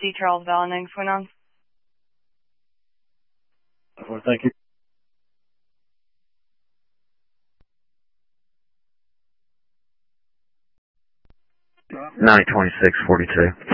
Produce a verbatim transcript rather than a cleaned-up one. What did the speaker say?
C Charles Valley nine four nine. Well, thank you. nine twenty-six forty-two.